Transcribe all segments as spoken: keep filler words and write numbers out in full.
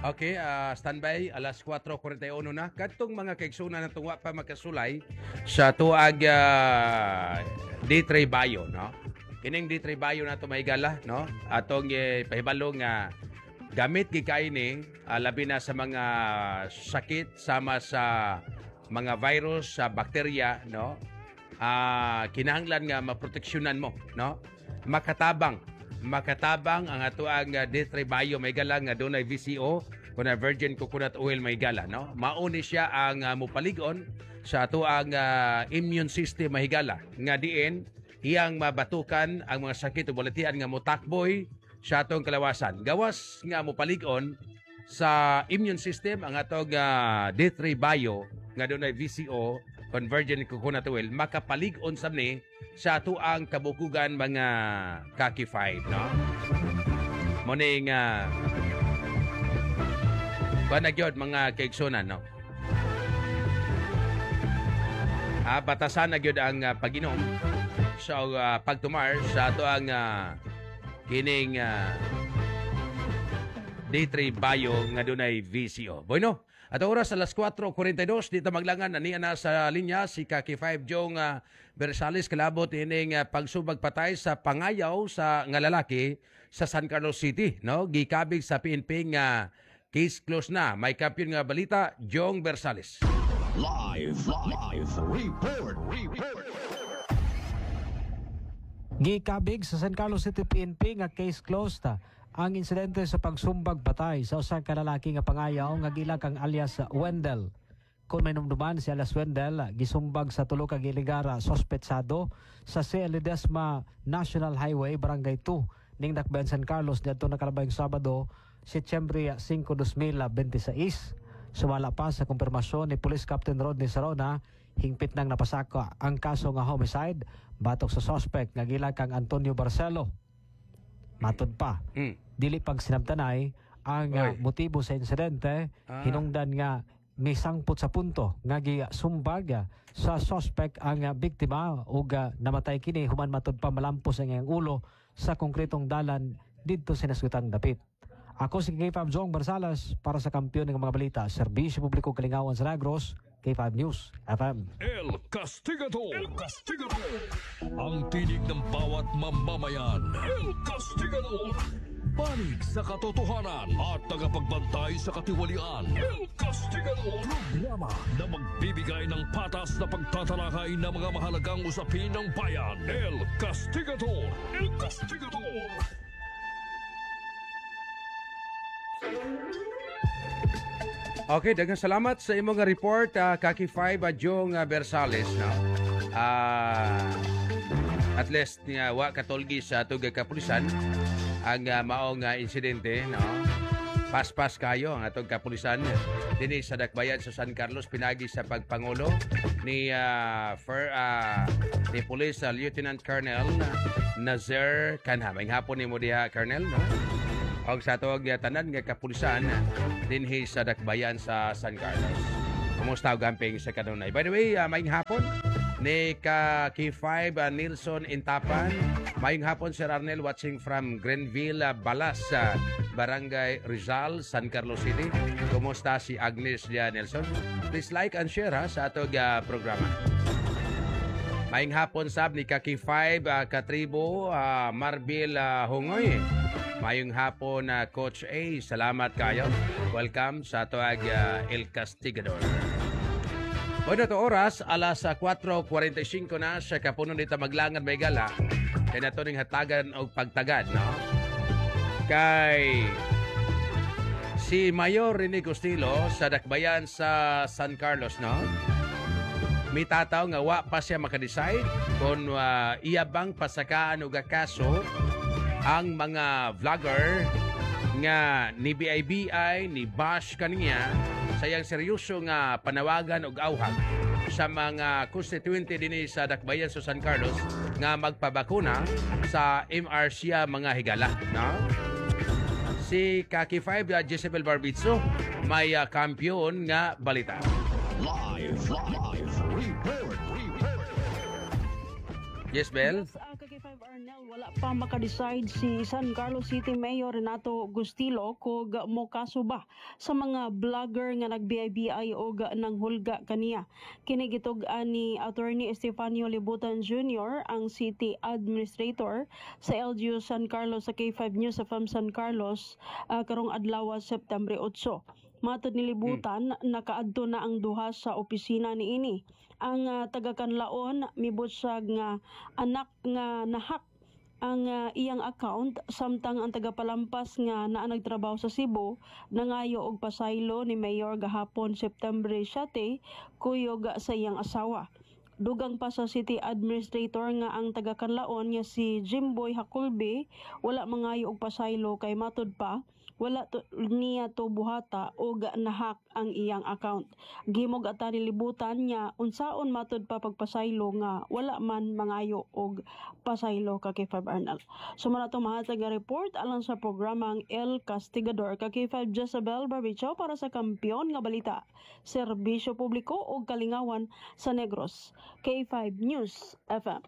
Okay, uh, standby, alas kwatro forty one na. Kadtong mga kaigsuna na tungwa pa makasulay sa tuag uh, D three Bayo, no? Kining D three Bayo na to mahigala, no? Atong eh, pahibalo nga gamit gikay ni uh, labi na sa mga sakit sama sa mga virus, sa bakterya, no? Uh, kinahanglan nga maproteksyonan mo, no? Makatabang makatabang ang ato ang uh, D three Bayo may gala nga dunay V C O kuna virgin coconut oil may gala, no? Mauni siya ang uh, mupaligon sa ato ang uh, immune system mahigala nga diin iyang mabatukan ang mga sakit o balatian nga mutakboy sa atong kalawasan. Gawas nga mupaligon sa immune system ang atong uh, D three Bayo nga dunay V C O kon virgin coconut oil makapaligon sa ni sa ato ang kabukugan mga Kaki five, no? Muning uh, kuha na gyud mga kaigsunan, no? Ah, batasan na gyud ang uh, pag-inom sa uh, pagtumar sa ato ang uh, kining uh, D three Bayo nga dunay V C O. Bueno, at oras alas kwatro forty two, dito maglangan aniya na sa linya si Kaki five Jong uh, Bersales kalabot ining uh, pagsubag patay sa pangayaw sa nga lalaki sa San Carlos City, no? Gikabig sa P N P nga case close na. May kampiyon nga balita, Jong Bersales. Live, live, report, report. Gikabig sa San Carlos City P N P nga case closed ta. Ang insidente sa pagsumbag patay sa usa ka lalaki nga pangayaw nga gila kang alias Wendell. Kung may numduman si alias Wendell, gisumbag sa tulo ka giligara sospetsado sa C. Ledesma National Highway, Barangay two, ning Dakbayan San Carlos dito nakalabayong Sabado, Setyembre five, twenty twenty-six. Sumala pa sa kumpirmasyon ni Police Captain Rodney Sarona, hingpit nang napasaka ang kaso nga homicide batok sa suspect nga gila kang Antonio Barcelo. Matod pa, mm. dili pag sinabtanay ang uh, motibo sa insidente, ah. hinungdan nga may sangpot sa punto nga gisumbag uh, sa suspect ang uh, biktima ug uh, namatay kini human matod pa malampos ang iyang ulo sa konkretong dalan didto sa nasutang dapit. Ako si K five Jong Bersales para sa kampiyon ng mga balita, Serbisyo Publiko Kalingawan sa Negros, K five News F M. El Castigador. El Castigador. Ang tinig ng bawat mamamayan. El Castigador. Panig sa katotohanan at tagapagbantay sa katiwalian. El Castigador. Programa na magbibigay ng patas na pagtatalakay ng mga mahalagang usapin ng bayan. El Castigador. El Castigador. Okay, daghang salamat sa imong nga report, uh, Kaki five Jong uh, Bersales, no? Uh, at least nga uh, wa katolgi sa tugay kapulisan ang uh, maong uh, insidente, no? Paspas kayo ang atong kapulisan dinhi sa Dakbayan sa San Carlos pinagi sa pagpangulo ni uh, for, uh, ni Police uh, Lieutenant Colonel Nazer Kanha. May hapon ni mo diha, Colonel, no? Og sa tuwag nga tanan nga kapulisan dinhi sa Dakbayan sa San Carlos. Kumusta og gamping sa kanunay? By the way, uh, maayong hapon ni Kaki five uh, Nilson Intapan. Maayong hapon Sir Arnel watching from Grenville, uh, Balas, uh, Barangay Rizal, San Carlos City. Kumusta si Agnes Dia Nelson? Please like and share ha, sa atong uh, programa. Maayong hapon sab ni Kaki five uh, Katribo uh, Marbil uh, Hungoy. Mayong hapon na uh, Coach A. Salamat kayo. Welcome sa tuwag uh, El Castigador. Bueno, to oras, alas kwatro forty five na sa kapunon dito maglangan may gala. Kaya na ito ning hatagan o pagtagad, no? Kay si Mayor Rene Costilo sa Dakbayan sa San Carlos, no? May tataw nga wa pa siya makadecide kung uh, iyabang pasakaan o kaso ang mga vlogger nga ni B I B I, ni Bash kaniya sayang seryoso nga panawagan og awhag sa mga constituente dinhi sa Dakbayan sa San Carlos nga magpabakuna sa M R C A mga higala, no? Si Kaki five uh, Jezebel Barbitzo may uh, kampiyon nga balita. Live, live, report, report. Yes, Bel? Yes, uh, Kaki five Arnel, wala pa makadecide si San Carlos City Mayor Renato Gustilo kung mo kaso ba sa mga vlogger nga nag-B I B I o ng hulga kaniya. Kinigitog-an ni Attorney Estefanio Libutan Junior ang City Administrator sa L G U San Carlos sa K five News F M San Carlos uh, karong adlaw September eight. Matod ni Libutan, hmm. nakaadto na ang duha sa opisina niini. Ang uh, taga-Kanlaon mibutsag nga anak nga nahak ang uh, iyang account samtang ang taga-Palampas nga naa nagtrabaho sa Cebu nangayo og pasaylo ni Mayor gahapon September seven kuyog sa iyang asawa. Dugang pa sa City Administrator nga ang taga-Kanlaon nga si Jimboy Hakulbe wala mangayo og pasaylo kay matod pa wala to, niya to buhata o nahak ang iyang account. Gimog ata ni Libutan niya unsaon matod pa pagpasaylo nga wala man mangayo og pasaylo ka K five Arnel. So muna itong mahatag nga report alang sa programang El Castigador ka K five Jezebel Barbicho para sa Kampiyon nga Balita, Serbisyo Publiko o Kalingawan sa Negros. K five News F M.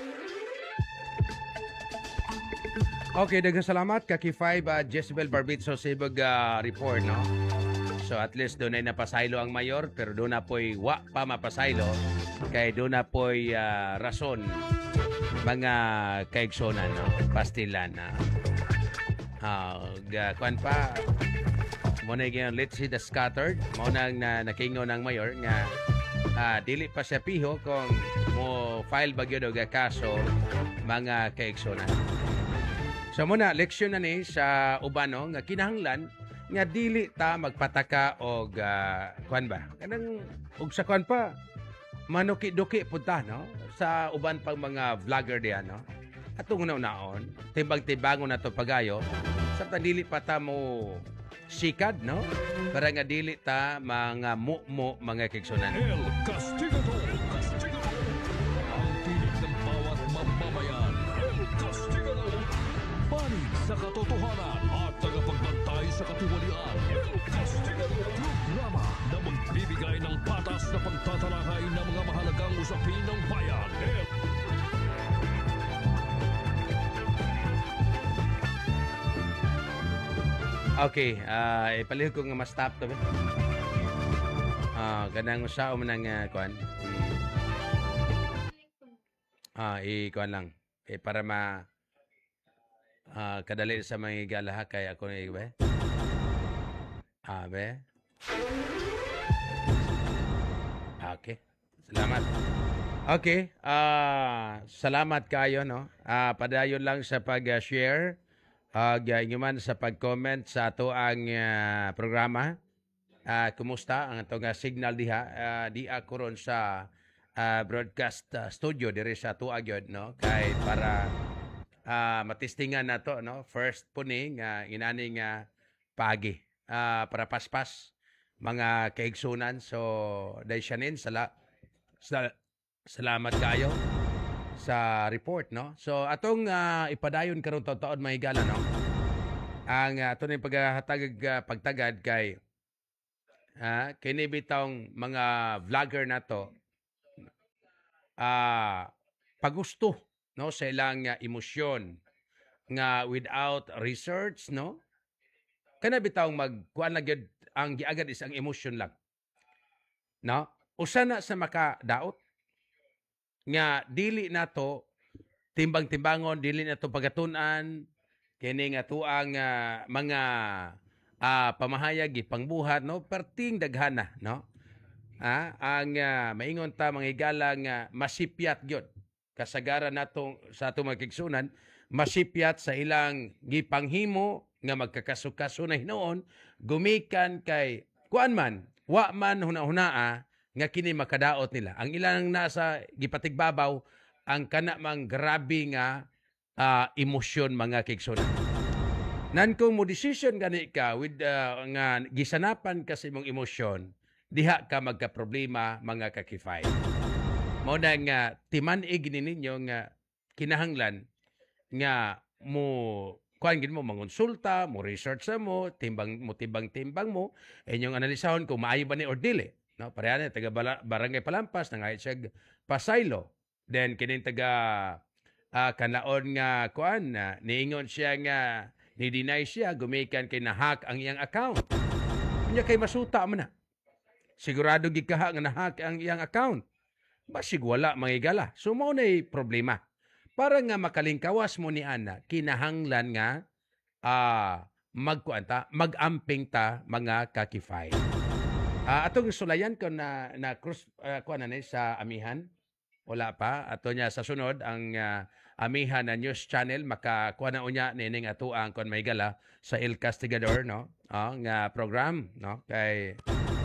Okay, daghang salamat ka K five uh, Jezebel Barbitso sa ibang uh, report, no? So at least doon ay napasaylo ang mayor pero doon na po'y wa pa mapasaylo kay doon na po'y uh, rason mga kaigsonan, no? Pastilan na. Uh, uh, kuan pa muna yung let's see the scattered muna na nakingo ng mayor nga uh, dili pa siya piho kung mo file bagyo daw ga kaso mga kaigsonan. So muna, leksyon na ni sa ubano nga kinahanglan nga dili ta magpataka og uh, kuan ba? Kanang og sa kuan pa manuki-duki punta, no? Sa uban pang mga vlogger diyan, no? Atong una-unaon, timbang-timbangon na to pagayo sa dili pa ta mo sikad, no? Para nga dili ta mga mu-mu mga kigsunan. El Castigador. Castigador. Ang tinig ng bawat mamamayan. El Castigador. Panig sa katotohanan at tagapagbantay sa katiwalian. El Castigador. Programa na magbibigay ng patas na pagtatalakay ng mga mahalagang usapin ng bayan. El Okay, uh, ipalihog ko nga mas stop to. Ah, uh, ganang usa mo nang uh, kuan. Ah, uh, i-kuan lang. Eh, para ma uh, kadali sa mga galaha kay ako ni ba? Ah, be. Okay. Salamat. Okay, ah uh, salamat kayo, no. Ah, uh, padayon lang sa pag-share. Uh, uh, man sa pag-comment sa ato ang uh, programa. Uh, kumusta ang ato nga signal diha? Uh, di ako ron sa uh, broadcast uh, studio diri sa ato agyod, no? Kay para uh, matistingan nato, no? First po ni nga uh, inani nga pagi uh, para paspas mga kaigsunan. So dahil siya nin sala, sal, salamat kayo sa report, no? So atong uh, ipadayon karon taon may higala, no? Ang uh, ato ni paghatag uh, pagtagad kay uh, kini bitawng mga vlogger nato ah uh, pagusto, no, sa ilang uh, emosyon nga without research, no? Kana bitawng magkuan lang gyud ang giagad is ang emosyon lang, no? Usa na sa makadaot nga dili nato timbang-timbangon, dili nato pagatun-an kini nga tuang uh, mga uh, pamahayag ipangbuhat, no, perting daghana, no, ah, ang uh, maingon ta mga higala nga masipyat gyud kasagaran natong sa atong mga kigsunan, masipyat sa ilang gipanghimo nga magkakasukaso na hinuon gumikan kay kuan man wa man huna-hunaa nga kini makadaot nila. Ang ilang nasa gipatigbabaw ang kana mang grabe nga uh, emosyon mga kigsunan. Nan kung mo decision gani ka with uh, nga gisanapan ka sa imong emosyon, diha ka magka-problema mga kakifay. Mao na nga timanig ninyo nga kinahanglan nga mo kuan gid mo mangonsulta, mo research sa mo, timbang mo timbang-timbang mo, inyong analisahon kung maayo ba ni or dili. No, pareha taga Barangay Palampas nangayat siya pasaylo. Then kining taga ah, kanaon nga kuan na niingon siya nga ni-deny siya gumikan kay nahack ang iyang account. Unya kay masuta man na. Sigurado gikaha nga nahack ang iyang account. Basig wala mangigala. So mao nay problema. Para nga makalingkawas mo ni ana, kinahanglan nga ah magkuanta, magamping ta mga kakify. Ah atong sulayan ko na na cross uh, kuan na ni sa amihan. Wala pa. Ato niya sa sunod ang uh, amihan na news channel makakuha na unya nining ato ang kon may gala sa El Castigador no. Oh, nga program no kay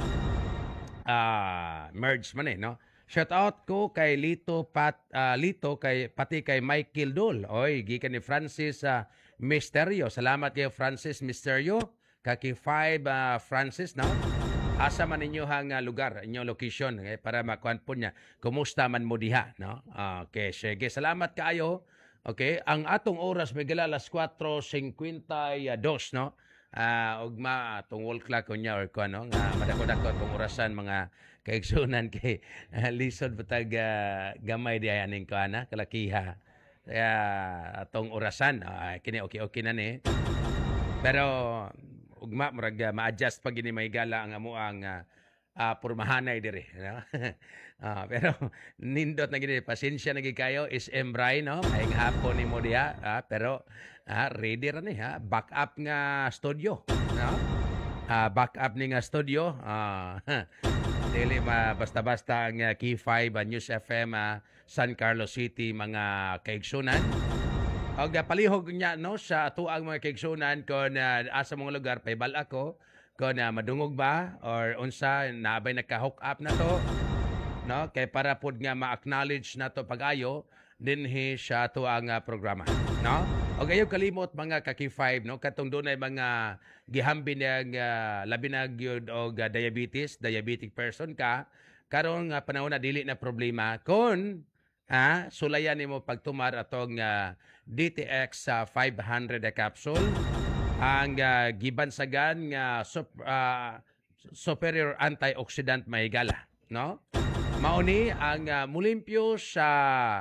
ah merge man eh no. Shout out ko kay Lito Pat ah, Lito kay pati kay Michael Dol. Oy, gikan ni Francis uh, Misterio. Salamat kay Francis Misterio. Kaki five uh, Francis no. Asa man ninyo hang uh, lugar, inyong location okay, para makuan po niya. Kumusta man mo diha no? Okay, sige. Salamat kaayo. Okay, ang atong oras may gala alas four fifty-two no. Ah, uh, ugma atong wall clock niya or kuan no nga madako-dako atong orasan mga kaigsunan kay uh, lisod butag uh, gamay di aning kuan na kalakiha. Kaya atong orasan uh, kini okay-okay na ni. Pero ugma murag uh, ma-adjust pag gini may gala ang amo ang uh, uh, purmahanay dire no? uh, pero nindot na gini pasensya na gid kayo is embray no ay hapon ni mo diha uh, pero uh, ready ra ni ha backup nga studio no uh, backup ni nga studio uh, dili ma basta-basta ang uh, Key five uh, News F M uh, San Carlos City mga kaigsunan. Og palihog niya no sa atuang mga kaigsunan kon uh, asa mga lugar paybal ako kon uh, madungog ba or unsa nabay naka-hook up na to no kay para pud nga ma-acknowledge nato pag-ayo dinhi sa atuang uh, programa no. Og ayaw kalimot mga kaki five no katong dunay mga gihambin ng uh, labi na gyud og uh, diabetes diabetic person ka karon nga uh, panahon na dili na problema kon ha sulayan nimo pagtumar atong uh, D T X sa uh, five hundred a capsule ang uh, gibansagan nga sup, uh, superior antioxidant mahigala no mauni ang uh, mulimpyo sa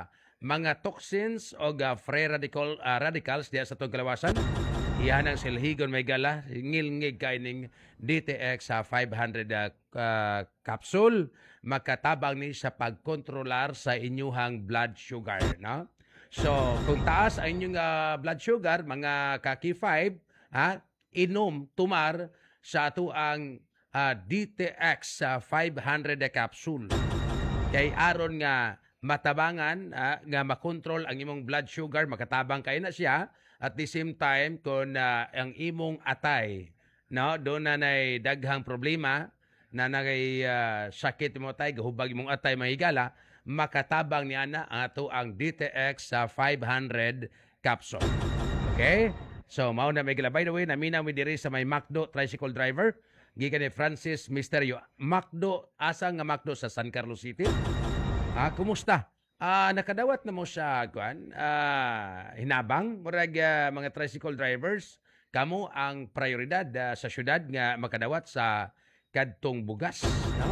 mga toxins o uh, free radical uh, radicals diya sa tong kalawasan iyan ang silhigon mahigala ngilngig kay ning D T X sa uh, five hundred uh, uh, capsule makatabang ni sa pagkontrolar sa inyuhang blood sugar no. So kung taas ang inyong uh, blood sugar mga kaki five ha inom tumar sa ato ang uh, D T X sa uh, five hundred a capsule kay aron nga matabangan uh, nga makontrol ang imong blood sugar makatabang kay na siya at the same time kung uh, ang imong atay no do na nay daghang problema na nagay uh, sakit mo tay gahubag imong atay mahigala makatabang ni ana ang ato ang D T X sa uh, five hundred capsule. Okay? So mao na may gila. By the way, naminaw mi diri sa may Macdo tricycle driver gikan ni Francis Misterio. Macdo asa nga Macdo sa San Carlos City. Ah, kumusta? Ah, nakadawat na mo sa kuan. Ah, hinabang murag uh, mga tricycle drivers kamo ang prioridad uh, sa syudad nga makadawat sa kadtong bugas, no?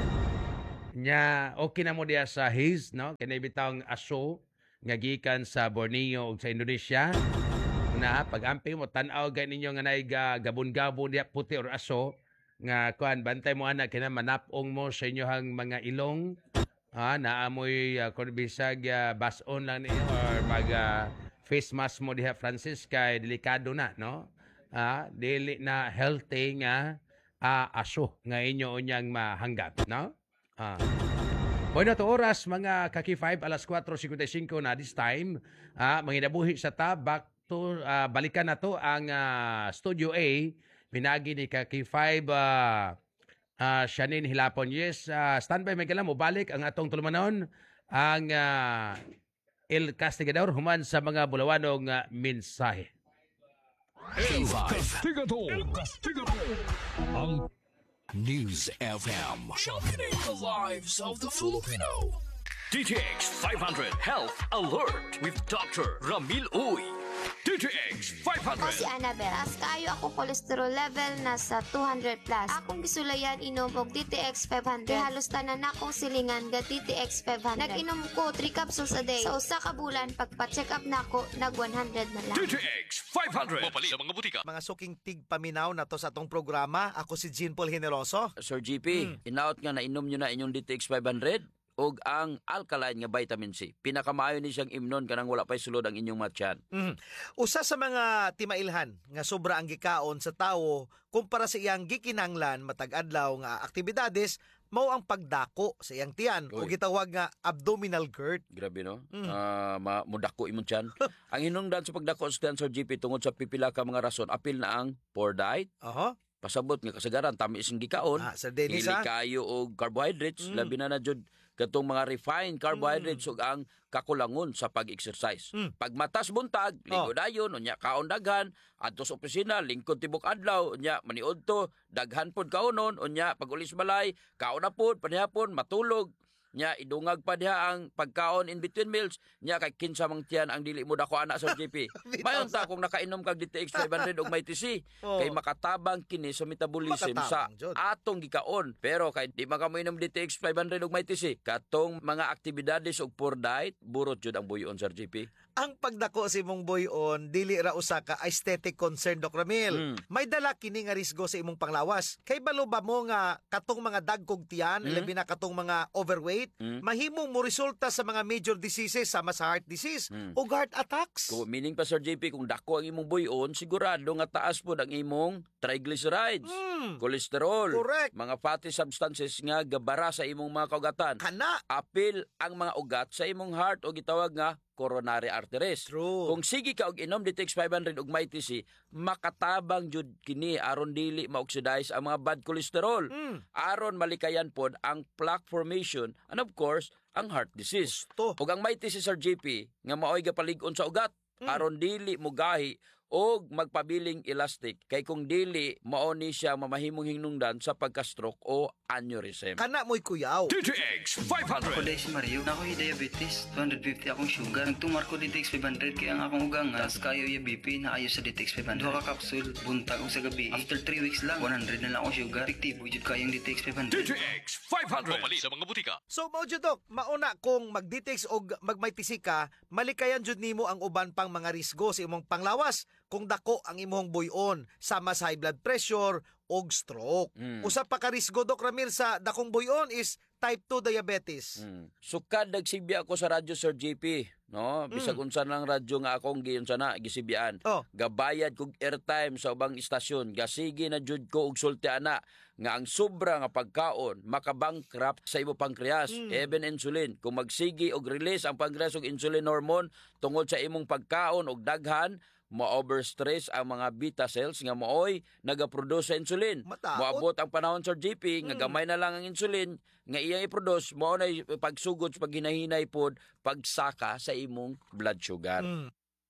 Nya okay na mo diya sa Haze, no? Kini bitawng aso nga gikan sa Borneo ug sa Indonesia. Na pagampi mo tan-aw gay ninyo nga nay gabon-gabon diya puti or aso nga kuan bantay mo ana kina manap-ong mo sa inyohang mga ilong. Ah, naamoy uh, kun bisag uh, bason lang niyo or mag uh, face mask mo diha Francis kay delikado na, no? Ah, dili na healthy nga uh, aso nga inyo unyang mahanggap, no? Ah. Bueno, to oras mga kaki five alas four fifty-five na this time. Ah, manginabuhi sa ta back to uh, balikan na to ang uh, Studio A pinagi ni kaki five uh, uh, Shanin Hilapon. Yes, uh, standby may kailan mo balik ang atong tulumanon ang uh, El Castigador human sa mga bulawanong uh, mensahe. El Castigador. El Castigador. Ang News F M, championing the lives of the Filipino. D T X five hundred Health Alert with Doctor Ramil Uy. D T X five Ako hundred. si Annabel. As kaayo ako cholesterol level nasa two hundred plus. Akong gisulayan inom og D T X five hundred. Kay halos tanan akong silingan ga D T X five hundred. Nag-inom ko three capsules a day. Sa usa ka bulan pagpa-check up nako nag one hundred na lang. D T X five hundred. Mapali sa mga butika. Mga suking tigpaminaw na to sa atong programa. Ako si Jean Paul Generoso. Sir G P, inaot nga na inom nyo na inyong D T X five hundred og ang alkaline nga vitamin C. Pinakamaayo ni siyang imnon kanang wala pa'y sulod ang inyong matyan. Mhm. Usa sa mga timailhan nga sobra ang gikaon sa tawo kumpara sa iyang gikinanglan matag adlaw nga aktibidades mao ang pagdako sa iyang tiyan o Uy. gitawag nga abdominal GERD. Grabe no? Mm. Ah, ma- mudako imong tiyan. Ang hinungdan sa pagdako sa tiyan, Sir G P, tungod sa pipila ka mga rason, apil na ang poor diet, Oho. pasabot nga kasagaran, tamis ang gikaon, Ah, Sir Dennis hili ha. kayo og carbohydrates, Mm. labi na na jud katong mga refined carbohydrates ug ang kakulangon sa pag-exercise. Mm. Pag matas buntag, ligo Oh. dayon, unya kaon daghan, adto sa opisina, lingkod tibok adlaw, unya maniud to, daghan pod kaonon, unya pag ulis balay, kaon na pod, panihapon, matulog, nya idungag pa diha ang pagkaon in between meals, nya kay kinsa mang tiyan ang dili mo dako ana sa G P. Mayon ta kung nakainom kag D T X five hundred og may T C, Oh. kay makatabang kini sa metabolism sa Makatabang, Jud. atong gikaon. Pero kay di man ka mo inom D T X five hundred og may T C, katong mga aktibidades og poor diet, burot jud ang buyon, Sir G P. Ang pagdako si mong buyon dili ra usa ka aesthetic concern, Doc Ramil. Mm. May dala kini nga risgo sa imong panglawas. Kay balo ba mo nga katong mga dagkog tiyan, Mm. labi na katong mga overweight, Mm. mahimong mo resulta sa mga major diseases sama sa heart disease Mm. o heart attacks. Kung meaning pa, Sir J P, kung dako ang imong buyon, sigurado nga taas po ang imong triglycerides, Mm. cholesterol, Correct. mga fatty substances nga gabara sa imong mga kaugatan. Kana. Apil ang mga ugat sa imong heart o gitawag nga coronary arteries. True. Kung sige ka og inom D T X five hundred og may T C, makatabang jud kini aron dili ma-oxidize ang mga bad cholesterol. Mm. Aron malikayan pod ang plaque formation and of course ang heart disease. Gusto. Ug ang may T C, Sir J P nga maoy gapalig-on sa ugat Mm. aron dili mo gahi og magpabiling elastic kay kung dili mao ni siya mamahimong hinungdan sa pagka-stroke o aneurysm. Kana mo'y kuyaw. D T X five Ako hundred. dahil si Mario, na ako'y diabetes, two hundred fifty akong sugar. Nagtumar ko D T X five hundred kaya ang akong ugang tas kayo yung B P na ayo sa D T X five hundred. Duha ka kapsul, buntag o sa gabi. After three weeks lang, one hundred na lang akong sugar. Epektibo jud kayong D T X five D hundred. T X five hundred. Mapali sa mga butika. So mao jud Dok, mauna kung mag-D T X o magmaytisi ka, malikayan jud nimo ang uban pang mga risgo sa imong panglawas kung dako ang imong buyon sama sa high blood pressure og stroke. Mm. Usa pa ka risgo, Doc Ramil, sa dakong buyon is type two diabetes. Mm. Sukad nagsibya ako sa radyo, Sir J P, no? Bisag unsa nang radyo nga akong giyon sana gisibyan. Oh. Gabayad kog airtime sa ubang istasyon, gasige na jud ko og sulti ana nga ang sobra nga pagkaon makabankrupt sa imo pankreas, Mm. even insulin. Kung magsigi og release ang pankreas og insulin hormone tungod sa imong pagkaon og daghan, ma-overstress ang mga beta cells nga mooy nagaproduce sa insulin. Mataot. Moabot ang panahon, Sir J P, nga Mm. gamay na lang ang insulin nga iyang i-produce, mao na pagsugod sa paghinahinay pod pagsaka sa imong blood sugar. Mm.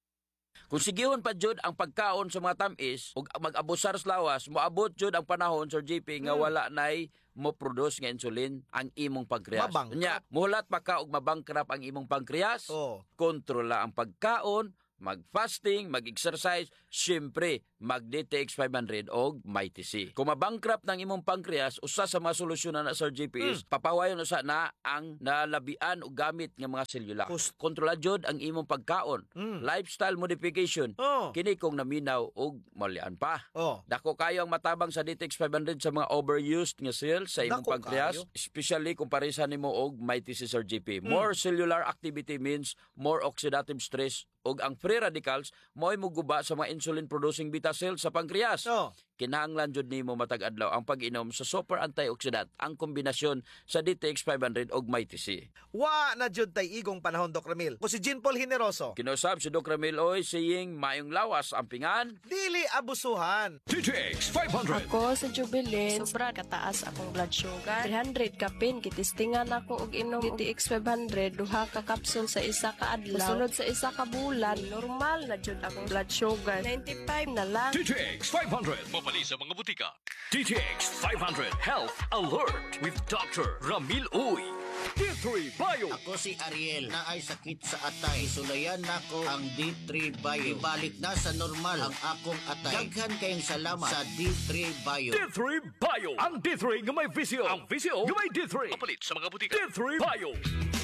Kung sigihon pa jud ang pagkaon sa mga tamis ug mag-abusar sa lawas, moabot jud ang panahon, Sir J P, nga Mm. wala nay mo produce nga insulin ang imong pankreas. Mabangkrap. Nya, muhulat pa ka og mabangkrap ang imong pankreas. Oh. Kontrola ang pagkaon, mag-fasting, mag-exercise, syempre, mag-D T X five hundred o may T C. Kung mabankrupt ng imong pankreas, usa sa mga solusyonan na, Sir J P, is papawayon usa na ang nalabian o gamit ng mga selula. Kus- Kontrola jud ang imong pagkaon. Mm. Lifestyle modification. Oh. Kini kung naminaw og malian pa. Oh. Dako kayo ang matabang sa D T X five hundred sa mga overused nga cells sa imong Dako pankreas, kayo. especially kung parisan nimo og may T C, Sir J P. Mm. More cellular activity means more oxidative stress ug ang free radicals mo'y muguba sa mga insulin producing beta cells sa pankreas. Oh. Kinahanglan jud nimo matag adlaw ang pag-inom sa super antioxidant, ang kombinasyon sa D T X five hundred ug may T C. Wa na jud tay igong panahon, Doc Ramil. Ko si Jean Paul Generoso. Kinusab si Doc Ramil Oy saying mayong lawas ang pingan. Dili abusuhan. D T X five hundred. Ako sa Jubilee, sobra kataas akong blood sugar. three hundred ka pin, kitistingan ako og inom D T X five hundred, duha ka kapsul sa isa ka adlaw. Sunod sa isa ka bulan, normal na jud akong blood sugar. ninety-five na lang. D T X five hundred. Mapali sa mga butika. D T X five hundred Health Alert with Doctor Ramil Uy. D three Bio. Ako si Ariel na ay sakit sa atay. Isulayan nako ang D three Bio. Ibalik na sa normal ang akong atay. Daghan kayong salamat sa D three Bio. D three Bio. Ang D three nga may visio. Ang visio nga may D three. Kapalit sa mga butika. D three Bio.